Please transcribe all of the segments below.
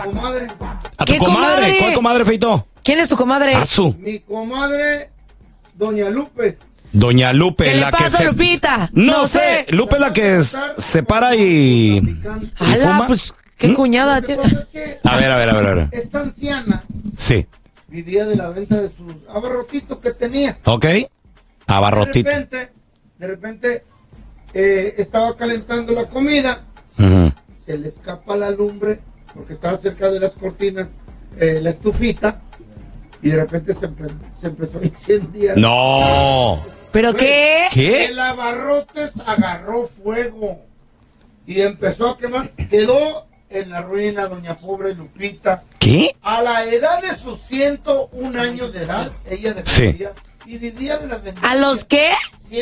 comadre. ¿A tu comadre? ¿Cuál comadre, Feito? ¿Quién es tu comadre? Mi comadre, Doña Lupe. Doña Lupe, ¿Qué le pasa, Lupita? No sé, Lupe es la que se para y ¡Hala, pues qué cuñada tiene! A ver. Esta anciana Sí. vivía de la venta de sus abarrotitos que tenía. Ok. Abarrotito. De repente estaba calentando la comida. Ujú. Se le escapa la lumbre porque estaba cerca de las cortinas, la estufita, y de repente se empezó a incendiar. No. ¿Pero qué? ¿Qué? El abarrotes agarró fuego y empezó a quemar. Quedó en la ruina doña pobre Lupita. ¿Qué? A la edad de sus 101 años de edad, ella dependía y vivía de la vendimia. ¿A los qué?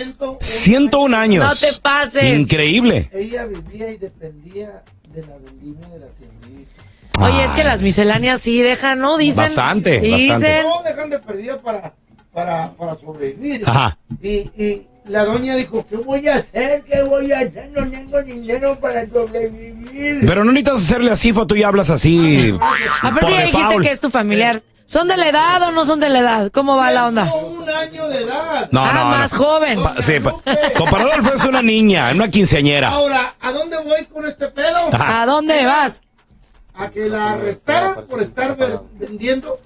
101 años. No te pases. Increíble. Ella vivía y dependía de la vendimia de la tiendita. Oye, es que las misceláneas sí dejan, ¿no? Dicen. Bastante. No dejan de perdida para sobrevivir. Ajá. Y la doña dijo, ¿qué voy a hacer? No tengo dinero para sobrevivir. Pero no necesitas hacerle así, tú ya hablas así. Aparte ya dijiste que es tu familiar. ¿Son de la edad o no son de la edad? ¿Cómo va la onda? 1 año de edad. No, más joven. Comparado al es una niña, una quinceañera. Ahora, ¿a dónde voy con este pedo? ¿A dónde vas? A que la arrestaron por estar vendiendo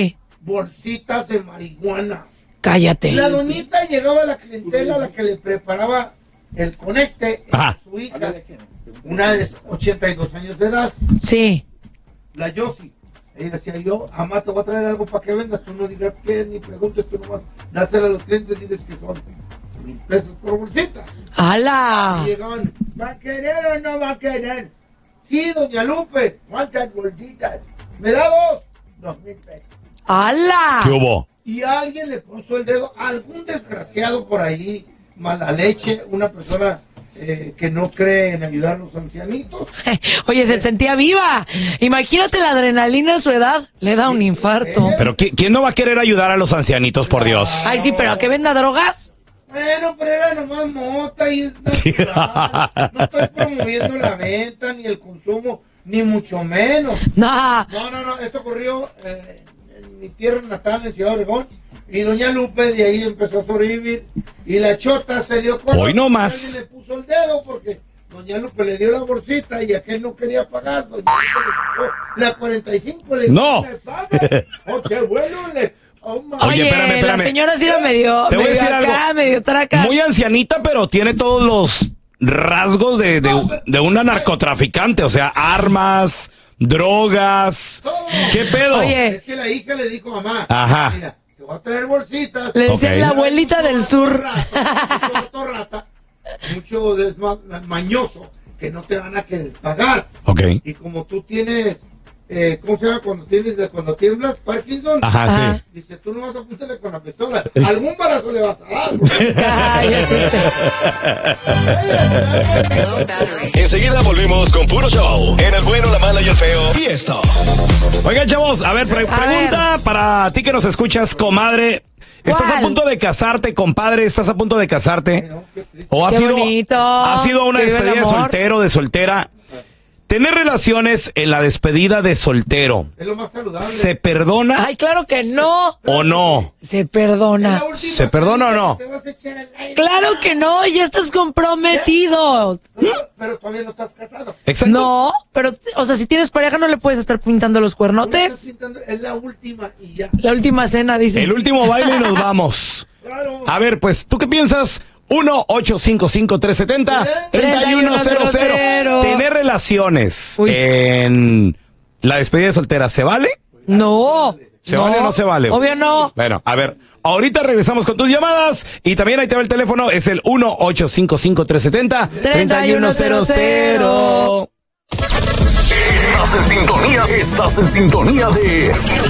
bolsitas de marihuana. Cállate. La doñita llegaba a la clientela a la que le preparaba el conecte, su hija, una de 82 años de edad. Sí. La Yossi. Ella decía, yo, mamá, te voy a traer algo para que vendas, tú no digas qué, ni preguntes, tú nomás dásela a los clientes y dices que son 1,000 pesos por bolsita. ¡Hala! Y llegaban, ¿va a querer o no va a querer? Sí, doña Lupe, ¿cuántas bolsitas? ¿Me da 2,000 pesos. ¡Hala! ¿Qué hubo? Y alguien le puso el dedo, algún desgraciado por ahí, mala leche, una persona que no cree en ayudar a los ancianitos. Oye, se sentía viva. Imagínate la adrenalina a su edad. Le da un infarto. Pero ¿quién no va a querer ayudar a los ancianitos, por Dios? Ay, sí, pero ¿a qué venda drogas? Bueno, pero era nomás mota y es natural. No estoy promoviendo la venta, ni el consumo, ni mucho menos. No. No, esto ocurrió en mi tierra natal, en Ciudad Obregón. Y doña Lupe de ahí empezó a sobrevivir. Y la chota se dio cuenta. Hoy no más. Alguien le puso el dedo porque doña Lupe le dio la bolsita y aquel no quería pagar. Doña Lupe le la 45 le no. Le paga. O se vuelve Oye, espérame. La señora sí era medio acá, medio traca. Muy ancianita, pero tiene todos los rasgos de una narcotraficante. O sea, armas, drogas. ¿Qué pedo? Oye. Es que la hija le dijo a mamá. Ajá. Mira, te voy a traer bolsitas. Le decían la abuelita del sur. Mucho rata, mucho mañoso, que no te van a querer pagar. Ok. Y como tú tienes, ¿cómo se llama? Cuando tiemblas, Parkinson. Ajá, sí. Dice, tú no vas a apuntarle con la pistola. Algún balazo le vas a dar. Enseguida volvemos con Puro Show. En el bueno, la mala y el feo. Y esto. Oigan, chavos, a ver, pregunta para ti que nos escuchas, comadre. ¿Estás a punto de casarte, compadre? ¿Estás a punto de casarte? ¿O has sido una despedida de soltero, de soltera? Tener relaciones en la despedida de soltero, es lo más saludable. ¿se perdona? Ay, claro que no. ¿O no? Se perdona. ¿Se perdona o no? Claro que no, ya estás comprometido. Pero todavía no estás casado. Exacto. No, pero, o sea, si tienes pareja no le puedes estar pintando los cuernotes. Es la última y ya. La última cena, dice. El último baile y nos vamos. Claro. A ver, pues, ¿tú qué piensas? 1-855-370-3100. ¿Tener relaciones en la despedida de soltera se vale? No. ¿Se vale o no se vale? Obvio no. Bueno, a ver, ahorita regresamos con tus llamadas y también ahí te va el teléfono, es el 1-855-370-3100. Estás en sintonía de